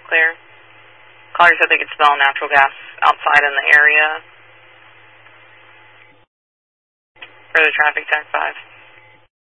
clear. Caller said they could smell natural gas outside in the area. Further traffic, TAC 5.